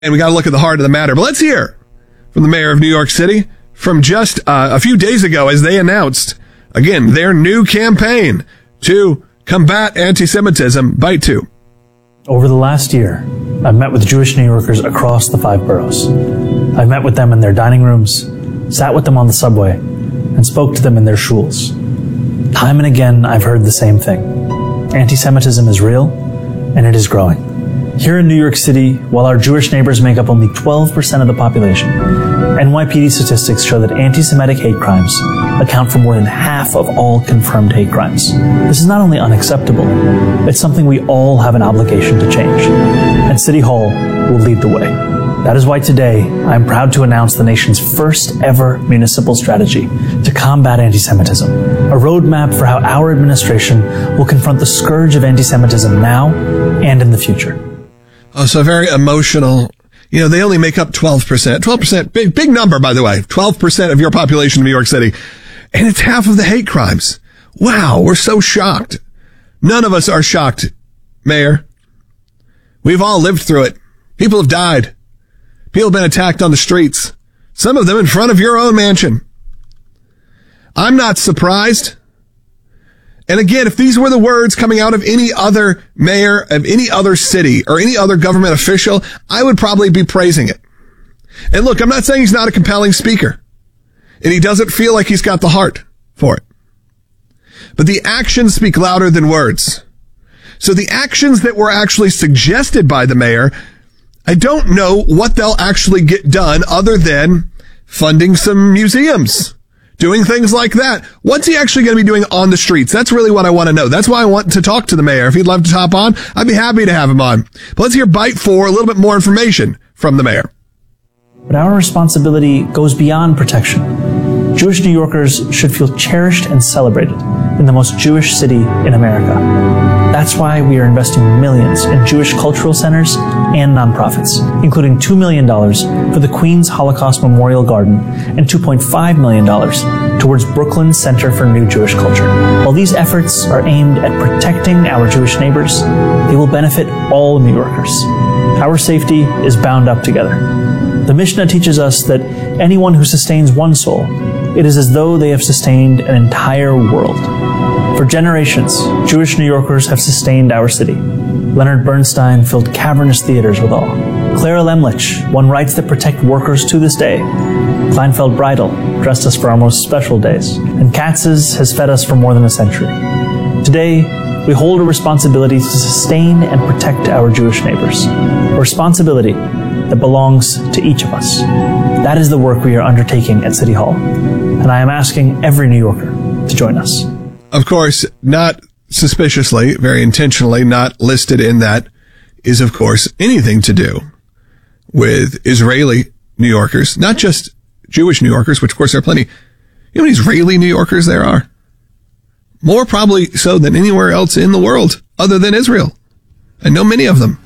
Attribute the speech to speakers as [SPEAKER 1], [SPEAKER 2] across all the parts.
[SPEAKER 1] And we got to look at the heart of the matter. But let's hear from the mayor of New York City from just a few days ago as they announced, again, their new campaign to combat anti-Semitism. Bite 2.
[SPEAKER 2] Over the last year, I've met with Jewish New Yorkers across the 5 boroughs. I've met with them in their dining rooms, sat with them on the subway, and spoke to them in their shuls. Time and again, I've heard the same thing. Anti-Semitism is real, and it is growing. Here in New York City, while our Jewish neighbors make up only 12% of the population, NYPD statistics show that anti-Semitic hate crimes account for more than half of all confirmed hate crimes. This is not only unacceptable, it's something we all have an obligation to change. And City Hall will lead the way. That is why today, I'm proud to announce the nation's first ever municipal strategy to combat anti-Semitism, a roadmap for how our administration will confront the scourge of anti-Semitism now and in the future.
[SPEAKER 1] Oh, so very emotional. You know, they only make up 12%. 12%, big number, by the way. 12% of your population in New York City. And it's half of the hate crimes. Wow, we're so shocked. None of us are shocked, Mayor. We've all lived through it. People have died. People have been attacked on the streets. Some of them in front of your own mansion. I'm not surprised. And again, if these were the words coming out of any other mayor of any other city or any other government official, I would probably be praising it. And look, I'm not saying he's not a compelling speaker and he doesn't feel like he's got the heart for it. But the actions speak louder than words. So the actions that were actually suggested by the mayor, I don't know what they'll actually get done other than funding some museums. Doing things like that. What's he actually going to be doing on the streets? That's really what I want to know. That's why I want to talk to the mayor. If he'd love to hop on, I'd be happy to have him on. But let's hear Bite 4, a little bit more information from the mayor.
[SPEAKER 2] But our responsibility goes beyond protection. Jewish New Yorkers should feel cherished and celebrated in the most Jewish city in America. That's why we are investing millions in Jewish cultural centers and nonprofits, including $2 million for the Queens Holocaust Memorial Garden and $2.5 million towards Brooklyn Center for New Jewish Culture. While these efforts are aimed at protecting our Jewish neighbors, they will benefit all New Yorkers. Our safety is bound up together. The Mishnah teaches us that anyone who sustains one soul, it is as though they have sustained an entire world. For generations, Jewish New Yorkers have sustained our city. Leonard Bernstein filled cavernous theaters with awe. Clara Lemlich won rights that protect workers to this day. Kleinfeld Bridal dressed us for our most special days. And Katz's has fed us for more than a century. Today, we hold a responsibility to sustain and protect our Jewish neighbors. A responsibility that belongs to each of us. That is the work we are undertaking at City Hall. And I am asking every New Yorker to join us.
[SPEAKER 1] Of course, not suspiciously, very intentionally, not listed in that is, of course, anything to do with Israeli New Yorkers, not just Jewish New Yorkers, which, of course, there are plenty. You know how many Israeli New Yorkers there are? More probably so than anywhere else in the world other than Israel. I know many of them.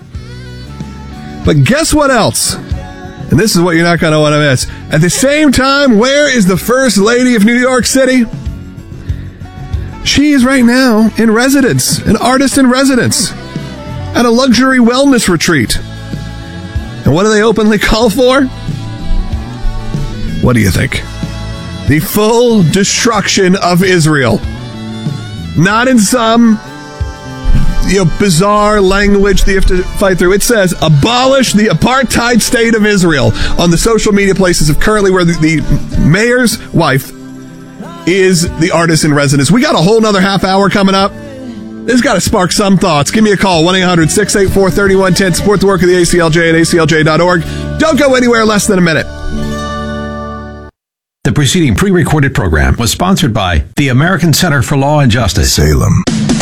[SPEAKER 1] But guess what else? And this is what you're not going to want to miss. At the same time, where is the First Lady of New York City? She is right now in residence, an artist in residence, at a luxury wellness retreat. And what do they openly call for? What do you think? The full destruction of Israel. Not in some, bizarre language that you have to fight through. It says, abolish the apartheid state of Israel on the social media places of currently where the mayor's wife is the artist in residence. We got a whole nother half hour coming up. This has got to spark some thoughts. Give me a call, 1-800-684-3110. Support the work of the ACLJ at aclj.org. Don't go anywhere less than a minute.
[SPEAKER 3] The preceding pre-recorded program was sponsored by the American Center for Law and Justice.
[SPEAKER 4] Salem.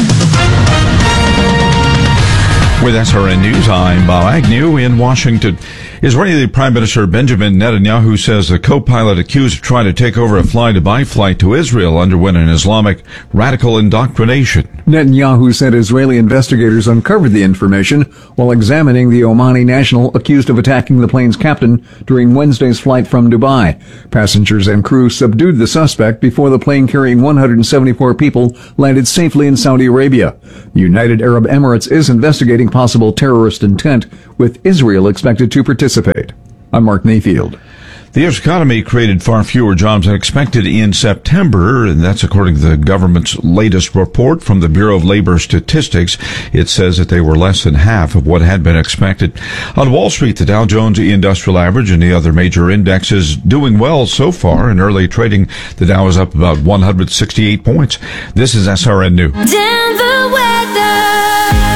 [SPEAKER 4] With SRN News, I'm Bob Agnew in Washington. Israeli Prime Minister Benjamin Netanyahu says the co-pilot accused of trying to take over a fly-to-buy flight to Israel underwent an Islamic radical indoctrination.
[SPEAKER 5] Netanyahu said Israeli investigators uncovered the information while examining the Omani national accused of attacking the plane's captain during Wednesday's flight from Dubai. Passengers and crew subdued the suspect before the plane carrying 174 people landed safely in Saudi Arabia. The United Arab Emirates is investigating possible terrorist intent, with Israel expected to participate. I'm Mark Mayfield.
[SPEAKER 4] The U.S. economy created far fewer jobs than expected in September, and that's according to the government's latest report from the Bureau of Labor Statistics. It says that they were less than half of what had been expected. On Wall Street, the Dow Jones Industrial Average and the other major indexes doing well so far. In early trading, the Dow is up about 168 points. This is SRN News.
[SPEAKER 6] Denver weather.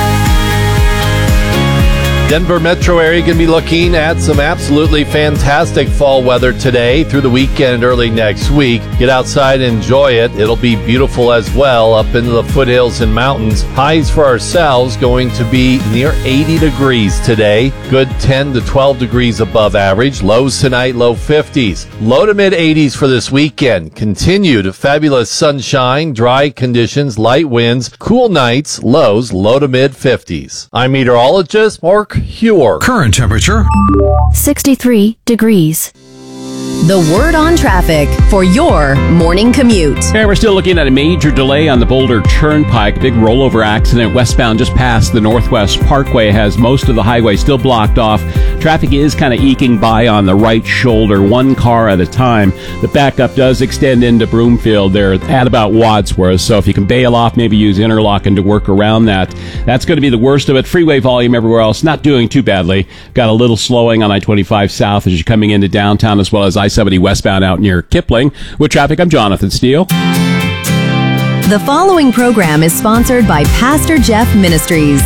[SPEAKER 7] Denver metro area going to be looking at some absolutely fantastic fall weather today through the weekend and early next week. Get outside and enjoy it. It'll be beautiful as well up into the foothills and mountains. Highs for ourselves going to be near 80 degrees today. Good 10 to 12 degrees above average. Lows tonight, low 50s. Low to mid 80s for this weekend. Continued fabulous sunshine, dry conditions, light winds, cool nights, lows low to mid 50s. I'm meteorologist Mark Huer.
[SPEAKER 3] Current temperature
[SPEAKER 6] 63 degrees. The word on traffic for your morning commute.
[SPEAKER 8] Okay, we're still looking at a major delay on the Boulder Turnpike. Big rollover accident westbound just past the Northwest Parkway has most of the highway still blocked off. Traffic is kind of eking by on the right shoulder, one car at a time. The backup does extend into Broomfield there at about Wadsworth. So if you can bail off, maybe use interlocking to work around that. That's going to be the worst of it. Freeway volume everywhere else not doing too badly. Got a little slowing on I-25 south as you're coming into downtown, as well as I-70 westbound out near Kipling. With traffic, I'm Jonathan Steele.
[SPEAKER 6] The following program is sponsored by Pastor Jeff Ministries.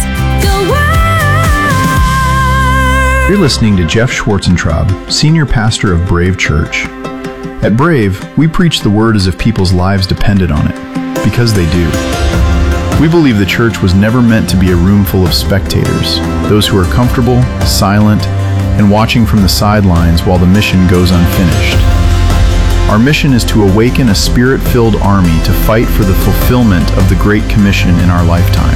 [SPEAKER 9] You're listening to Jeff Schwarzentraub, Senior Pastor of Brave Church. At Brave, we preach the word as if people's lives depended on it, because they do. We believe the church was never meant to be a room full of spectators, those who are comfortable, silent, and watching from the sidelines while the mission goes unfinished. Our mission is to awaken a spirit-filled army to fight for the fulfillment of the Great Commission in our lifetime.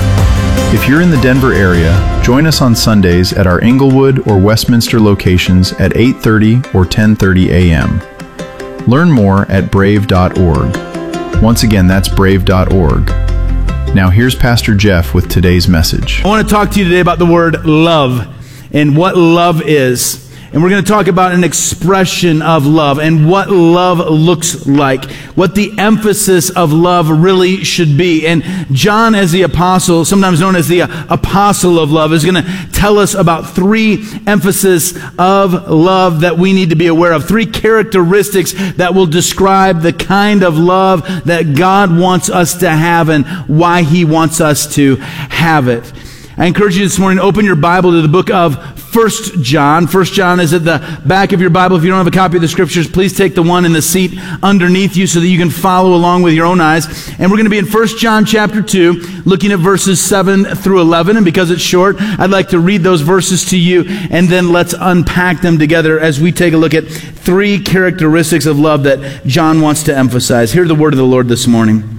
[SPEAKER 9] If you're in the Denver area, join us on Sundays at our Englewood or Westminster locations at 8:30 or 10:30 a.m. Learn more at brave.org. Once again, that's brave.org. Now here's Pastor Jeff with today's message.
[SPEAKER 10] I want to talk to you today about the word love and what love is. And we're going to talk about an expression of love and what love looks like, what the emphasis of love really should be. And John, as the apostle, sometimes known as the apostle of love, is going to tell us about three emphases of love that we need to be aware of, three characteristics that will describe the kind of love that God wants us to have and why He wants us to have it. I encourage you this morning to open your Bible to the book of 1 John. 1 John is at the back of your Bible. If you don't have a copy of the Scriptures, please take the one in the seat underneath you so that you can follow along with your own eyes. And we're going to be in 1 John chapter 2, looking at verses 7 through 11. And because it's short, I'd like to read those verses to you, and then let's unpack them together as we take a look at three characteristics of love that John wants to emphasize. Hear the word of the Lord this morning.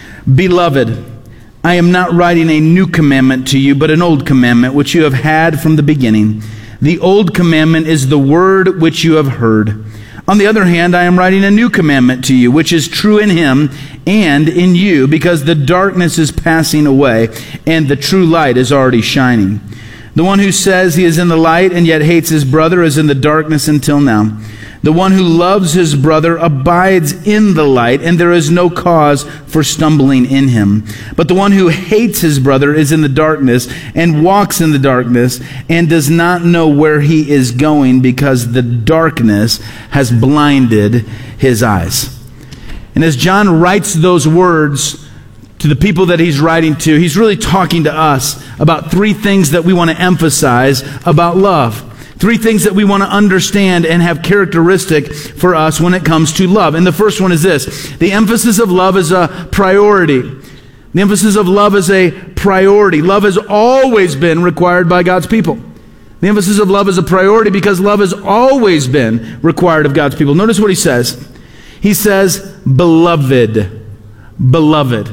[SPEAKER 10] Beloved, I am not writing a new commandment to you, but an old commandment which you have had from the beginning. The old commandment is the word which you have heard. On the other hand, I am writing a new commandment to you, which is true in Him and in you, because the darkness is passing away and the true light is already shining. The one who says he is in the light and yet hates his brother is in the darkness until now. The one who loves his brother abides in the light, and there is no cause for stumbling in him. But the one who hates his brother is in the darkness and walks in the darkness and does not know where he is going, because the darkness has blinded his eyes. And as John writes those words to the people that he's writing to, he's really talking to us about three things that we want to emphasize about love. Three things that we want to understand and have characteristic for us when it comes to love. And the first one is this. The emphasis of love is a priority. The emphasis of love is a priority. Love has always been required by God's people. The emphasis of love is a priority because love has always been required of God's people. Notice what he says. He says, beloved. Beloved.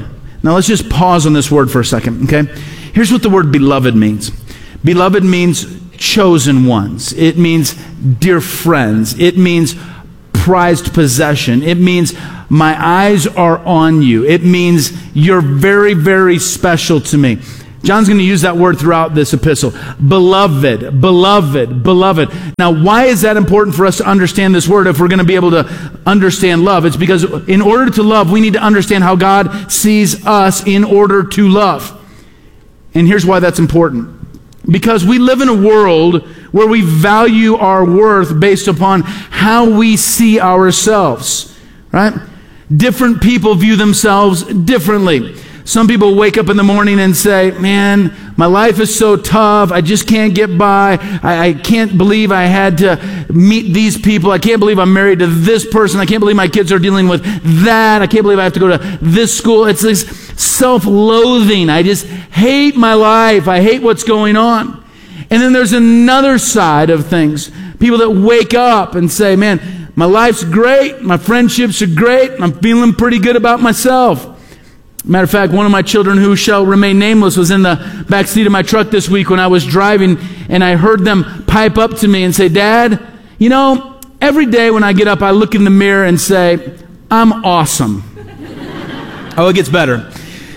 [SPEAKER 10] Now let's just pause on this word for a second, okay? Here's what the word beloved means. Beloved means chosen ones. It means dear friends. It means prized possession. It means my eyes are on you. It means you're very, very special to me. John's going to use that word throughout this epistle. Beloved, beloved, beloved. Now, why is that important for us to understand this word if we're going to be able to understand love? It's because in order to love, we need to understand how God sees us in order to love. And here's why that's important. Because we live in a world where we value our worth based upon how we see ourselves, right? Different people view themselves differently. Some people wake up in the morning and say, man, my life is so tough. I just can't get by. I can't believe I had to meet these people. I can't believe I'm married to this person. I can't believe my kids are dealing with that. I can't believe I have to go to this school. It's this self-loathing. I just hate my life. I hate what's going on. And then there's another side of things. People that wake up and say, man, my life's great. My friendships are great. I'm feeling pretty good about myself. Matter of fact, one of my children who shall remain nameless was in the back seat of my truck this week when I was driving, and I heard them pipe up to me and say, Dad, you know, every day when I get up, I look in the mirror and say, I'm awesome. Oh, it gets better.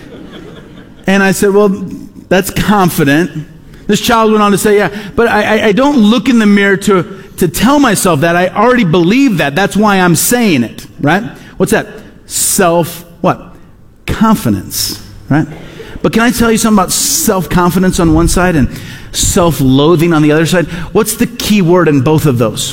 [SPEAKER 10] And I said, well, that's confident. This child went on to say, yeah, but I don't look in the mirror to tell myself that. I already believe that. That's why I'm saying it, right? What's that? What? Confidence, right? But can I tell you something about self-confidence on one side and self-loathing on the other side? What's the key word in both of those?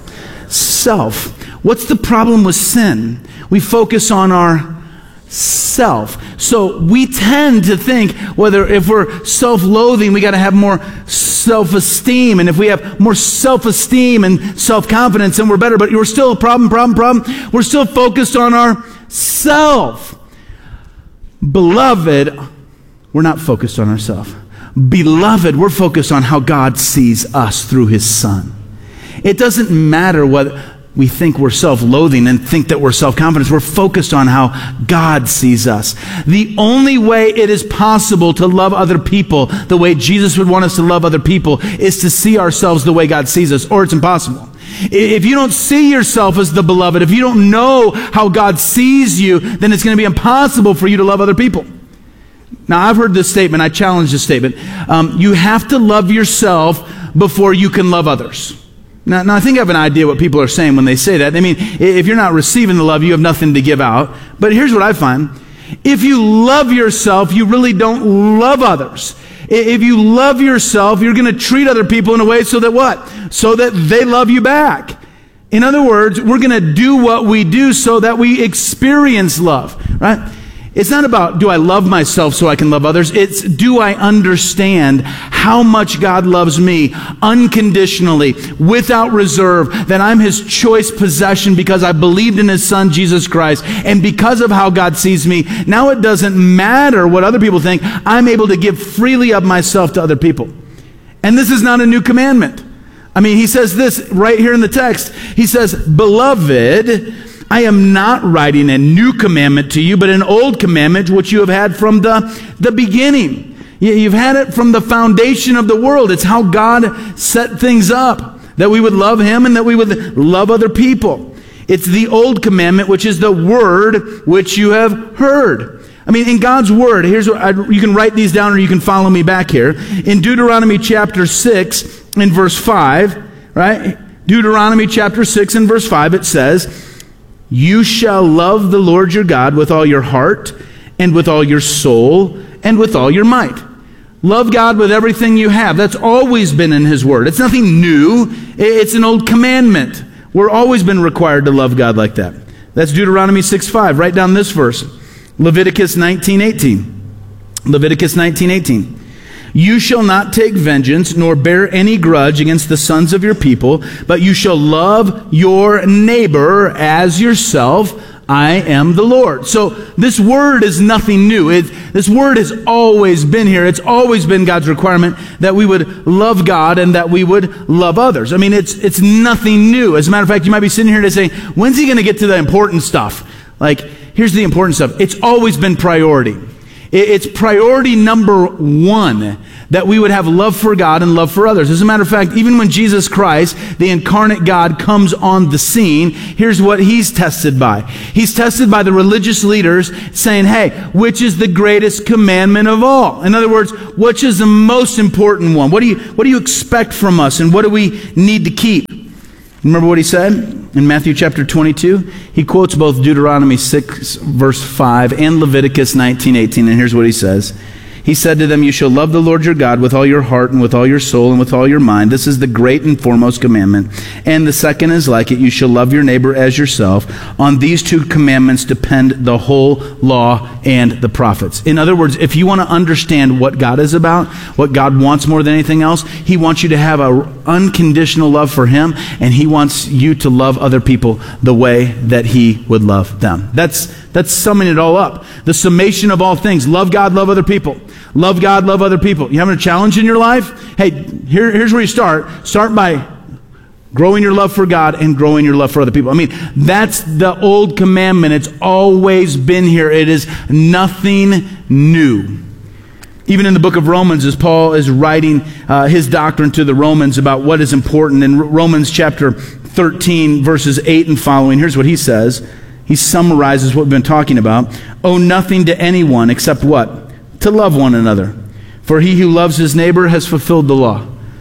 [SPEAKER 10] Self. What's the problem with sin? We focus on our self. So we tend to think if we're self-loathing, we got to have more self-esteem. And if we have more self-esteem and self-confidence, then we're better. But we're still a problem. We're still focused on our self. Beloved, we're not focused on ourselves. Beloved, we're focused on how God sees us through His Son. It doesn't matter whether we think we're self-loathing and think that we're self-confident. We're focused on how God sees us. The only way it is possible to love other people the way Jesus would want us to love other people is to see ourselves the way God sees us, or it's impossible. If you don't see yourself as the beloved, if you don't know how God sees you, then it's going to be impossible for you to love other people. Now, I've heard this statement. I challenge this statement. You have to love yourself before you can love others. Now, I think I have an idea what people are saying when they say that. I mean, if you're not receiving the love, you have nothing to give out. But here's what I find. If you love yourself, you really don't love others. If you love yourself, you're going to treat other people in a way so that what? So that they love you back. In other words, we're going to do what we do so that we experience love, right? It's not about, do I love myself so I can love others? It's, do I understand how much God loves me unconditionally, without reserve, that I'm His choice possession because I believed in His Son, Jesus Christ, and because of how God sees me, now it doesn't matter what other people think. I'm able to give freely of myself to other people. And this is not a new commandment. I mean, He says this right here in the text. He says, Beloved, I am not writing a new commandment to you, but an old commandment which you have had from the beginning. You've had it from the foundation of the world. It's how God set things up, that we would love Him and that we would love other people. It's the old commandment, which is the word which you have heard. I mean, in God's word, here's what you can write these down or you can follow me back here. In Deuteronomy chapter 6 in verse 5, right? Deuteronomy chapter 6 and verse 5, it says, You shall love the Lord your God with all your heart and with all your soul and with all your might. Love God with everything you have. That's always been in His word. It's nothing new. It's an old commandment. We're always been required to love God like that. That's Deuteronomy 6:5. Write down this verse. Leviticus 19:18. Leviticus 19:18. You shall not take vengeance, nor bear any grudge against the sons of your people, but you shall love your neighbor as yourself. I am the Lord. So this word is nothing new. This word has always been here. It's always been God's requirement that we would love God and that we would love others. I mean, it's nothing new. As a matter of fact, you might be sitting here today saying, when's He going to get to the important stuff? Like, here's the important stuff. It's always been priority. It's priority number one that we would have love for God and love for others. As a matter of fact, even when Jesus Christ, the incarnate God, comes on the scene, here's what he's tested by. He's tested by the religious leaders saying, hey, which is the greatest commandment of all? In other words, which is the most important one? What do you expect from us, and what do we need to keep? Remember what he said in Matthew chapter 22? He quotes both Deuteronomy 6 verse 5 and Leviticus 19:18, and here's what he says. He said to them, you shall love the Lord your God with all your heart and with all your soul and with all your mind. This is the great and foremost commandment. And the second is like it. You shall love your neighbor as yourself. On these two commandments depend the whole law and the prophets. In other words, if you want to understand what God is about, what God wants more than anything else, he wants you to have an unconditional love for him, and he wants you to love other people the way that he would love them. That's summing it all up. The summation of all things. Love God, love other people. Love God, love other people. You having a challenge in your life? Hey, here's where you start. Start by growing your love for God and growing your love for other people. I mean, that's the old commandment. It's always been here. It is nothing new. Even in the book of Romans, as Paul is writing his doctrine to the Romans about what is important, in Romans chapter 13, verses 8 and following, here's what he says. He summarizes what we've been talking about. Owe nothing to anyone except what? To love one another. For he who loves his neighbor has fulfilled the law.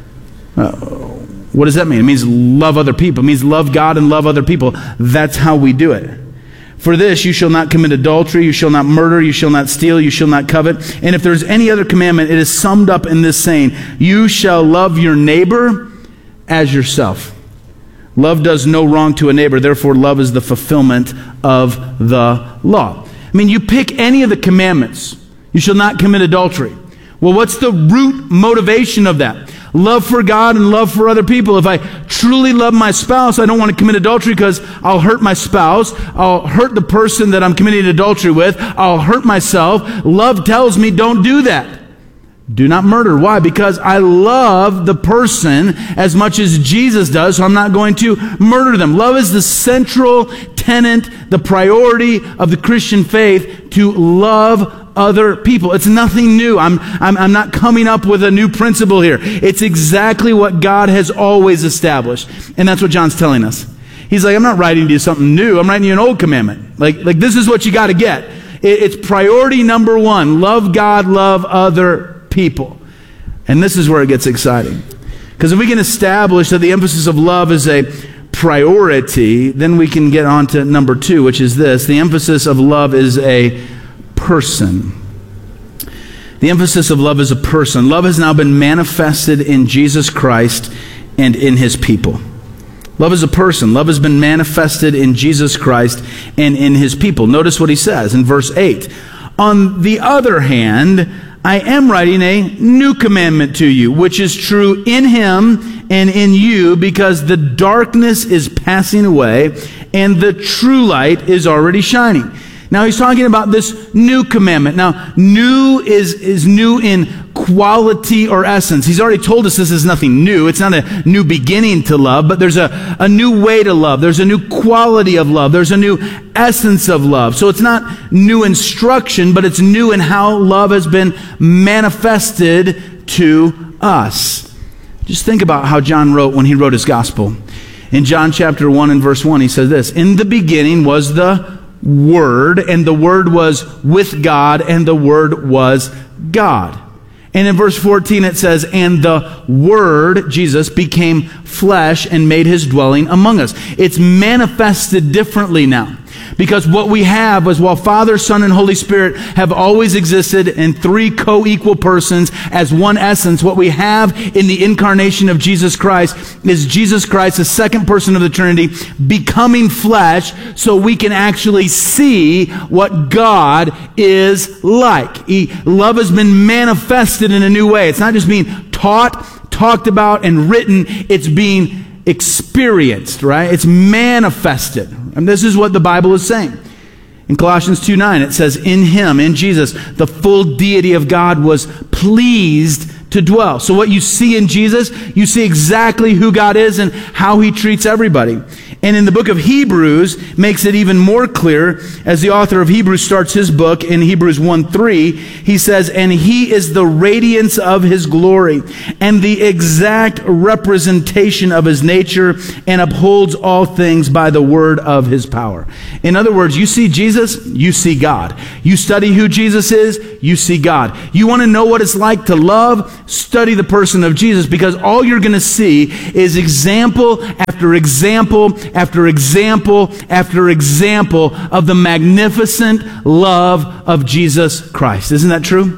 [SPEAKER 10] What does that mean? It means love other people. It means love God and love other people. That's how we do it. For this, you shall not commit adultery, you shall not murder, you shall not steal, you shall not covet. And if there's any other commandment, it is summed up in this saying, you shall love your neighbor as yourself. Love does no wrong to a neighbor, therefore love is the fulfillment of the law. I mean, you pick any of the commandments. You shall not commit adultery. Well, what's the root motivation of that? Love for God and love for other people. If I truly love my spouse, I don't want to commit adultery because I'll hurt my spouse. I'll hurt the person that I'm committing adultery with. I'll hurt myself. Love tells me don't do that. Do not murder. Why? Because I love the person as much as Jesus does, so I'm not going to murder them. Love is the central tenet, the priority of the Christian faith, to love other people. It's nothing new. I'm not coming up with a new principle here. It's exactly what God has always established. And that's what John's telling us. He's like, I'm not writing to you something new. I'm writing you an old commandment. Like this is what you got to get. It's priority number one. Love God, love other people. And this is where it gets exciting. Because if we can establish that the emphasis of love is a priority, then we can get on to number two, which is this. The emphasis of love is a person. The emphasis of love is a person. Love has now been manifested in Jesus Christ and in his people. Love is a person. Love has been manifested in Jesus Christ and in his people. Notice what he says in verse 8. On the other hand, I am writing a new commandment to you, which is true in him and in you, because the darkness is passing away and the true light is already shining. Now he's talking about this new commandment. Now, new is new in quality or essence. He's already told us this is nothing new. It's not a new beginning to love, but there's a new way to love. There's a new quality of love. There's a new essence of love. So it's not new instruction, but it's new in how love has been manifested to us. Just think about how John wrote when he wrote his gospel. In John chapter 1 and verse 1, he says this, in the beginning was the Word, and the Word was with God, and the Word was God. And in verse 14 it says, and the Word, Jesus, became flesh and made his dwelling among us. It's manifested differently now. Because what we have was, while Father, Son, and Holy Spirit have always existed in three co-equal persons as one essence, what we have in the incarnation of Jesus Christ is Jesus Christ, the second person of the Trinity, becoming flesh so we can actually see what God is like. Love has been manifested in a new way. It's not just being taught, talked about, and written. It's being experienced, right? It's manifested. And this is what the Bible is saying. In Colossians 2:9, it says, in him, in Jesus, the full deity of God was pleased to dwell. So what you see in Jesus, you see exactly who God is and how he treats everybody. And in the book of Hebrews makes it even more clear as the author of Hebrews starts his book in Hebrews 1:3. He says, and he is the radiance of his glory and the exact representation of his nature and upholds all things by the word of his power. In other words, you see Jesus, you see God. You study who Jesus is, you see God. You want to know what it's like to love? Study the person of Jesus, because all you're going to see is example after example after example after example of the magnificent love of Jesus Christ. Isn't that true?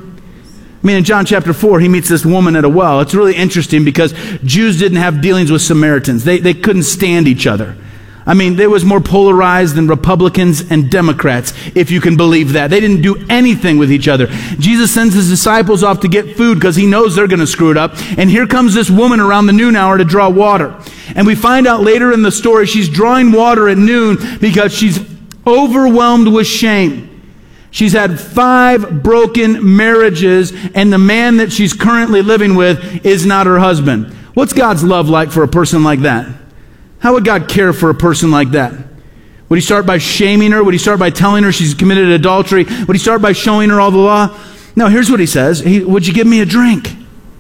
[SPEAKER 10] I mean, in John chapter 4, he meets this woman at a well. It's really interesting because Jews didn't have dealings with Samaritans. They couldn't stand each other. I mean, they was more polarized than Republicans and Democrats, if you can believe that. They didn't do anything with each other. Jesus sends his disciples off to get food because he knows they're going to screw it up. And here comes this woman around the noon hour to draw water. And we find out later in the story she's drawing water at noon because she's overwhelmed with shame. She's had 5 broken marriages, and the man that she's currently living with is not her husband. What's God's love like for a person like that? How would God care for a person like that? Would he start by shaming her? Would he start by telling her she's committed adultery? Would he start by showing her all the law? No, here's what he says. Would you give me a drink?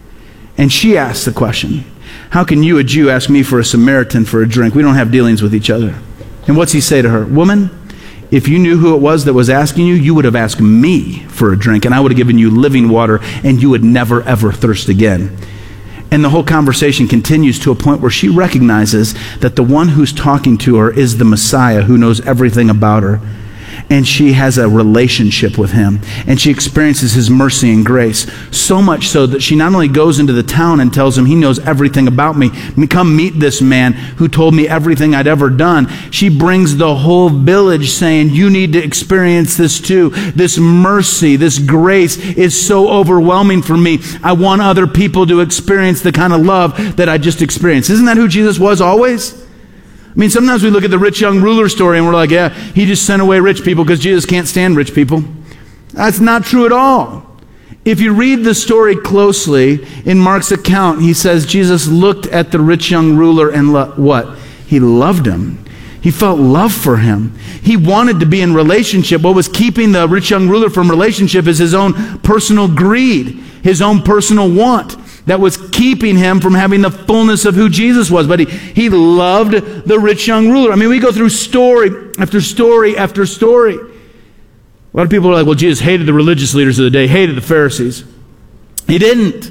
[SPEAKER 10] And she asks the question, how can you, a Jew, ask me for a Samaritan for a drink? We don't have dealings with each other. And what's he say to her? Woman, if you knew who it was that was asking you, you would have asked me for a drink, and I would have given you living water, and you would never, ever thirst again. And the whole conversation continues to a point where she recognizes that the one who's talking to her is the Messiah who knows everything about her. And she has a relationship with him. And she experiences his mercy and grace. So much so that she not only goes into the town and tells him he knows everything about me. Come meet this man who told me everything I'd ever done. She brings the whole village saying, you need to experience this too. This mercy, this grace is so overwhelming for me. I want other people to experience the kind of love that I just experienced. Isn't that who Jesus was always? I mean, sometimes we look at the rich young ruler story and we're like, yeah, he just sent away rich people because Jesus can't stand rich people. That's not true at all. If you read the story closely, in Mark's account, he says Jesus looked at the rich young ruler and what? He loved him. He felt love for him. He wanted to be in relationship. What was keeping the rich young ruler from relationship is his own personal greed, his own personal want. That was keeping him from having the fullness of who Jesus was. But he loved the rich young ruler. I mean, we go through story after story after story. A lot of people are like, well, Jesus hated the religious leaders of the day, hated the Pharisees. He didn't.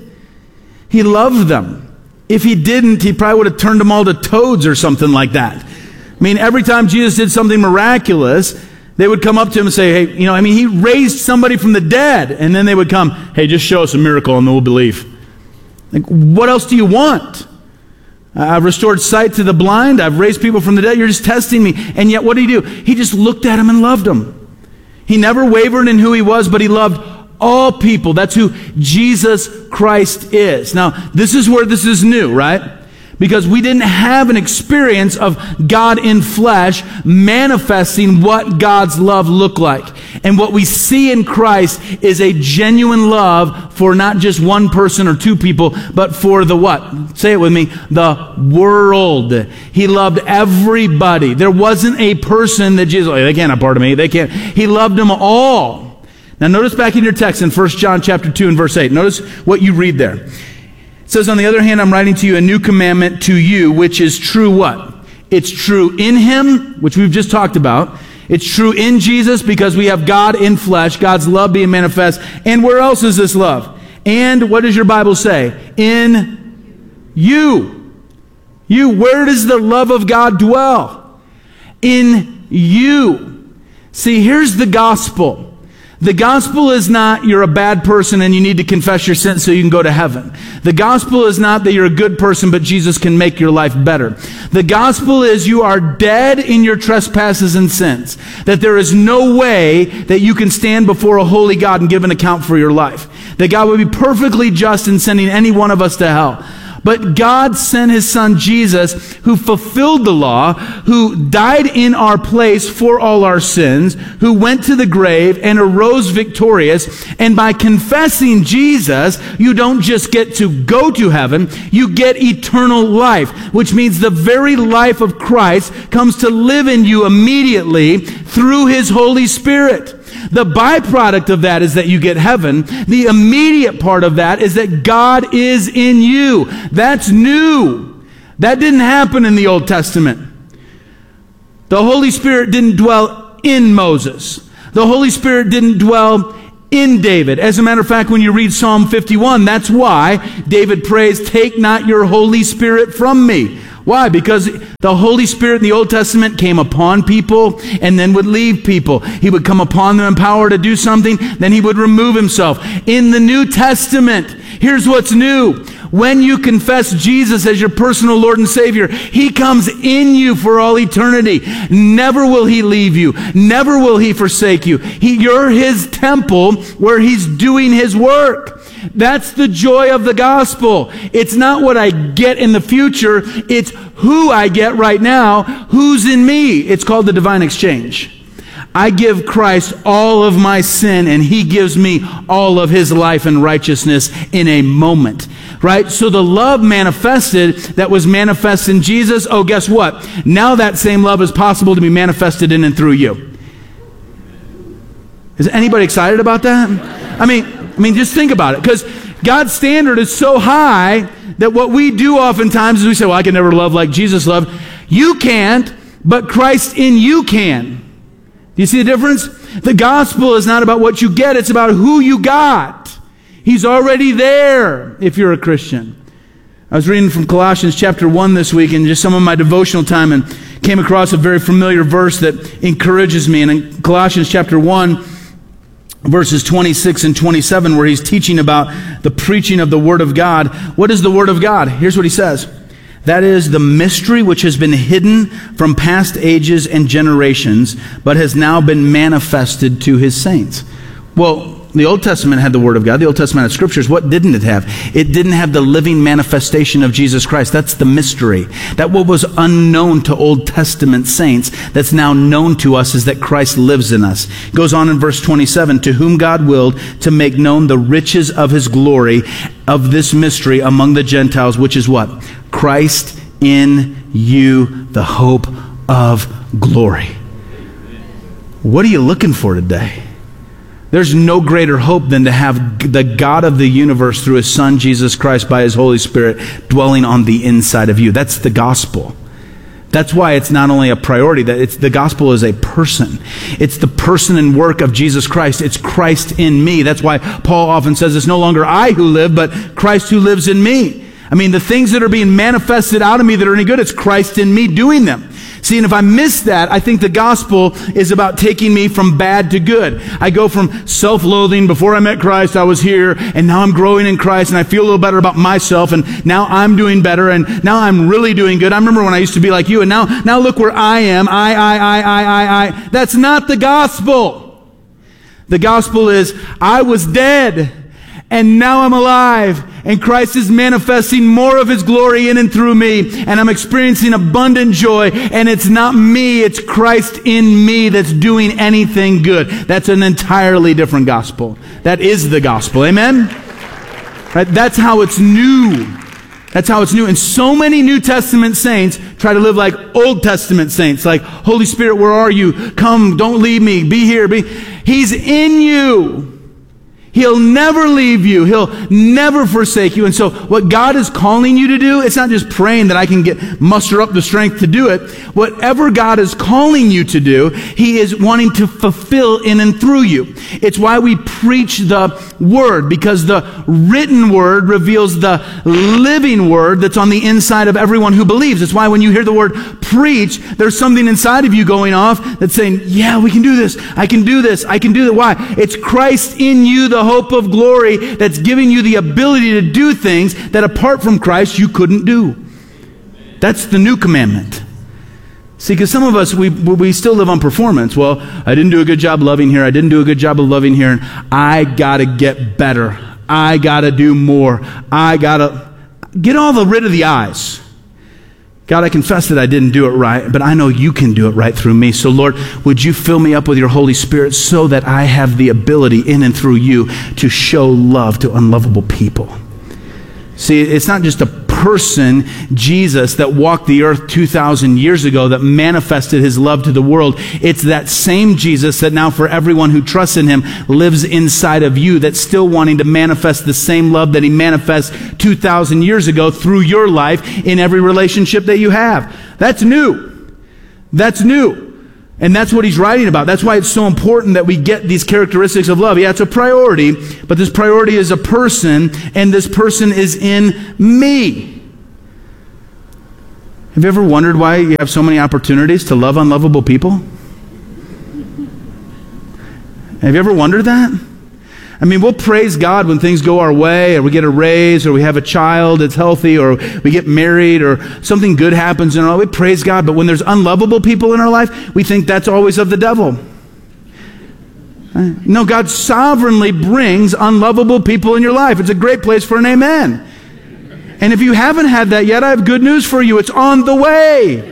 [SPEAKER 10] He loved them. If he didn't, he probably would have turned them all to toads or something like that. I mean, every time Jesus did something miraculous, they would come up to him and say, hey, he raised somebody from the dead. And then they would come, hey, just show us a miracle and then we'll believe. Like, what else do you want? I've restored sight to the blind. I've raised people from the dead. You're just testing me. And yet, what did he do? He just looked at him and loved him. He never wavered in who he was, but he loved all people. That's who Jesus Christ is. Now, this is where this is new, right? Because we didn't have an experience of God in flesh manifesting what God's love looked like. And what we see in Christ is a genuine love for not just one person or two people, but for the what? Say it with me. The world. He loved everybody. There wasn't a person that Jesus, they can't have part of me. They can't. He loved them all. Now notice back in your text in 1 John chapter 2 and verse 8. Notice what you read there. It says, on the other hand, I'm writing to you a new commandment to you, which is true what? It's true in him, which we've just talked about. It's true in Jesus because we have God in flesh, God's love being manifest. And where else is this love? And what does your Bible say? In you. You. Where does the love of God dwell? In you. See, here's the gospel. The gospel is not you're a bad person and you need to confess your sins so you can go to heaven. The gospel is not that you're a good person but Jesus can make your life better. The gospel is you are dead in your trespasses and sins. That there is no way that you can stand before a holy God and give an account for your life. That God would be perfectly just in sending any one of us to hell. But God sent his son Jesus, who fulfilled the law, who died in our place for all our sins, who went to the grave and arose victorious. And by confessing Jesus, you don't just get to go to heaven, you get eternal life, which means the very life of Christ comes to live in you immediately through his Holy Spirit. The byproduct of that is that you get heaven. The immediate part of that is that God is in you. That's new. That didn't happen in the Old Testament. The Holy Spirit didn't dwell in Moses. The Holy Spirit didn't dwell in David. As a matter of fact, when you read Psalm 51, that's why David prays, "Take not your Holy Spirit from me." Why? Because the Holy Spirit in the Old Testament came upon people and then would leave people. He would come upon them in power to do something, then he would remove himself. In the New Testament, here's what's new. When you confess Jesus as your personal Lord and Savior, he comes in you for all eternity. Never will he leave you. Never will he forsake you. You're his temple where he's doing his work. That's the joy of the gospel. It's not what I get in the future. It's who I get right now, who's in me. It's called the divine exchange. I give Christ all of my sin, and he gives me all of his life and righteousness in a moment. Right? So the love manifested that was manifest in Jesus, oh, guess what? Now that same love is possible to be manifested in and through you. Is anybody excited about that? I mean, just think about it. Because God's standard is so high that what we do oftentimes is we say, well, I can never love like Jesus loved. You can't, but Christ in you can. Do you see the difference? The gospel is not about what you get, it's about who you got. He's already there if you're a Christian. I was reading from Colossians chapter 1 this week in just some of my devotional time and came across a very familiar verse that encourages me. And in Colossians chapter 1, verses 26 and 27, where he's teaching about the preaching of the Word of God. What is the Word of God? Here's what he says. That is the mystery which has been hidden from past ages and generations, but has now been manifested to his saints. Well, the Old Testament had the Word of God. The Old Testament had Scriptures. What didn't it have? It didn't have the living manifestation of Jesus Christ. That's the mystery. That what was unknown to Old Testament saints, that's now known to us, is that Christ lives in us. It goes on in verse 27, to whom God willed to make known the riches of his glory of this mystery among the Gentiles, which is what? Christ in you, the hope of glory. What are you looking for today? There's no greater hope than to have the God of the universe through his Son, Jesus Christ, by his Holy Spirit, dwelling on the inside of you. That's the gospel. That's why it's not only a priority, that the gospel is a person. It's the person and work of Jesus Christ. It's Christ in me. That's why Paul often says it's no longer I who live, but Christ who lives in me. I mean, the things that are being manifested out of me that are any good, it's Christ in me doing them. See, and if I miss that, I think the gospel is about taking me from bad to good. I go from self-loathing. Before I met Christ, I was here, and now I'm growing in Christ, and I feel a little better about myself, and now I'm doing better, and now I'm really doing good. I remember when I used to be like you, and now look where I am. I. That's not the gospel. The gospel is, I was dead, and now I'm alive. And Christ is manifesting more of his glory in and through me. And I'm experiencing abundant joy. And it's not me, it's Christ in me that's doing anything good. That's an entirely different gospel. That is the gospel. Amen? Right? That's how it's new. That's how it's new. And so many New Testament saints try to live like Old Testament saints. Like, Holy Spirit, where are you? Come, don't leave me. Be here. He's in you. He'll never leave you. He'll never forsake you. And so what God is calling you to do, it's not just praying that I can muster up the strength to do it. Whatever God is calling you to do, he is wanting to fulfill in and through you. It's why we preach the word, because the written word reveals the living word that's on the inside of everyone who believes. It's why when you hear the word preach, there's something inside of you going off that's saying, yeah, we can do this. I can do this. I can do that. Why? It's Christ in you, the hope of glory, that's giving you the ability to do things that apart from Christ you couldn't do. That's the new commandment. See, because some of us, we still live on performance. Well, I didn't do a good job loving here. I didn't do a good job of loving here. And I got to get better. I got to do more. get rid of the I's. God, I confess that I didn't do it right, but I know you can do it right through me. So Lord, would you fill me up with your Holy Spirit so that I have the ability in and through you to show love to unlovable people. See, it's not just a person, Jesus, that walked the earth 2,000 years ago that manifested his love to the world. It's that same Jesus that now for everyone who trusts in him lives inside of you, that's still wanting to manifest the same love that he manifests 2,000 years ago through your life in every relationship that you have. That's new. That's new. And that's what he's writing about. That's why it's so important that we get these characteristics of love. Yeah, it's a priority, but this priority is a person, and this person is in me. Have you ever wondered why you have so many opportunities to love unlovable people? Have you ever wondered that? I mean, we'll praise God when things go our way, or we get a raise, or we have a child that's healthy, or we get married, or something good happens, and we praise God. But when there's unlovable people in our life, we think that's always of the devil. No, God sovereignly brings unlovable people in your life. It's a great place for an amen. And if you haven't had that yet, I have good news for you. It's on the way.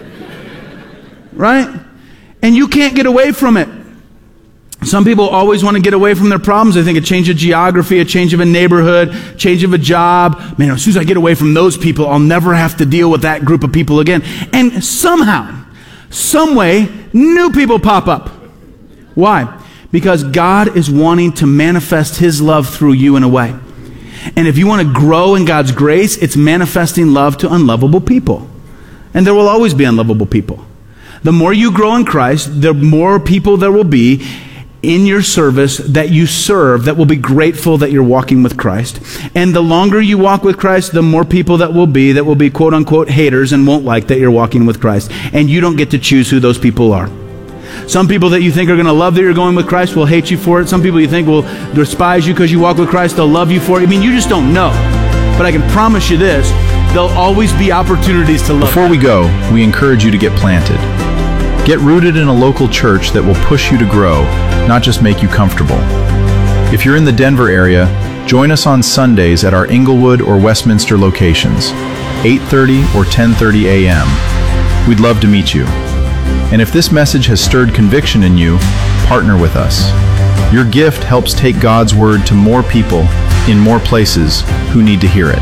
[SPEAKER 10] Right? And you can't get away from it. Some people always want to get away from their problems. They think a change of geography, a change of a neighborhood, change of a job. Man, as soon as I get away from those people, I'll never have to deal with that group of people again. And somehow, some way, new people pop up. Why? Because God is wanting to manifest his love through you in a way. And if you want to grow in God's grace, it's manifesting love to unlovable people. And there will always be unlovable people. The more you grow in Christ, the more people there will be in your service that you serve that will be grateful that you're walking with Christ. And the longer you walk with Christ, the more people that will be quote unquote haters and won't like that you're walking with Christ. And you don't get to choose who those people are. Some people that you think are going to love that you're going with Christ will hate you for it. Some people you think will despise you because you walk with Christ, they'll love you for it. I mean, you just don't know. But I can promise you this, there'll always be opportunities to love.
[SPEAKER 9] Before we go, we encourage you to get planted. Get rooted in a local church that will push you to grow, not just make you comfortable. If you're in the Denver area, join us on Sundays at our Inglewood or Westminster locations, 8:30 or 10:30 a.m. We'd love to meet you. And if this message has stirred conviction in you, partner with us. Your gift helps take God's word to more people in more places who need to hear it.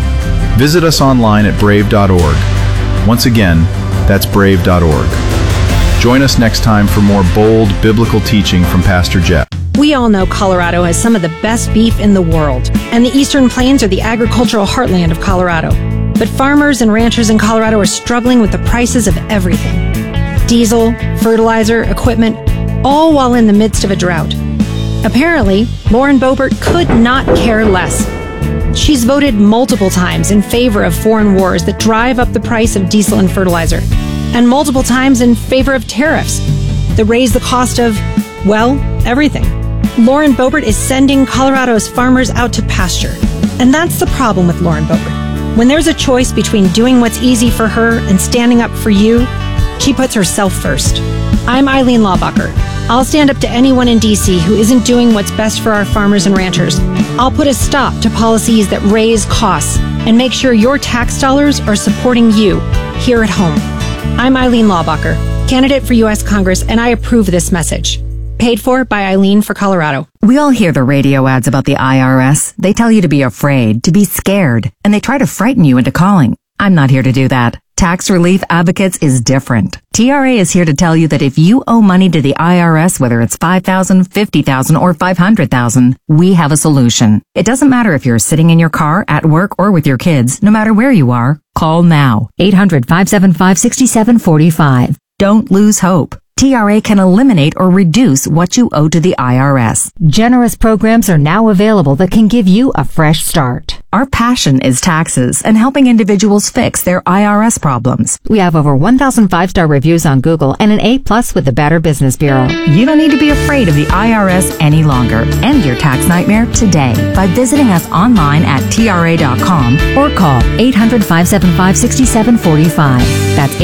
[SPEAKER 9] Visit us online at brave.org. Once again, that's brave.org. Join us next time for more bold biblical teaching from Pastor Jeff.
[SPEAKER 11] We all know Colorado has some of the best beef in the world, and the Eastern Plains are the agricultural heartland of Colorado. But farmers and ranchers in Colorado are struggling with the prices of everything. Diesel, fertilizer, equipment, all while in the midst of a drought. Apparently, Lauren Boebert could not care less. She's voted multiple times in favor of foreign wars that drive up the price of diesel and fertilizer, and multiple times in favor of tariffs that raise the cost of, well, everything. Lauren Boebert is sending Colorado's farmers out to pasture. And that's the problem with Lauren Boebert. When there's a choice between doing what's easy for her and standing up for you, she puts herself first. I'm Eileen Laubacher. I'll stand up to anyone in D.C. who isn't doing what's best for our farmers and ranchers. I'll put a stop to policies that raise costs and make sure your tax dollars are supporting you here at home. I'm Eileen Laubacher, candidate for U.S. Congress, and I approve this message. Paid for by Eileen for Colorado.
[SPEAKER 12] We all hear the radio ads about the IRS. They tell you to be afraid, to be scared, and they try to frighten you into calling. I'm not here to do that. Tax Relief Advocates is different. TRA is here to tell you that if you owe money to the IRS, whether it's $5,000, $50,000, or $500,000, we have a solution. It doesn't matter if you're sitting in your car, at work, or with your kids. No matter where you are, call now. 800-575-6745. Don't lose hope. TRA can eliminate or reduce what you owe to the IRS.
[SPEAKER 13] Generous programs are now available that can give you a fresh start.
[SPEAKER 12] Our passion is taxes and helping individuals fix their IRS problems.
[SPEAKER 13] We have over 1,000 5-star reviews on Google and an A+ with the Better Business Bureau.
[SPEAKER 12] You don't need to be afraid of the IRS any longer. End your tax nightmare today by visiting us online at TRA.com
[SPEAKER 13] or call 800-575-6745. That's